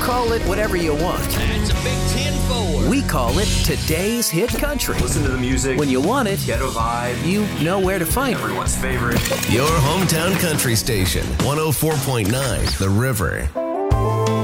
Call it whatever you want. That's a big 10-4. We call it Today's Hit Country. Listen to the music. When you want it, Ghetto vibe. you know where to find it. Everyone's favorite. Your hometown country station, 104.9 The River.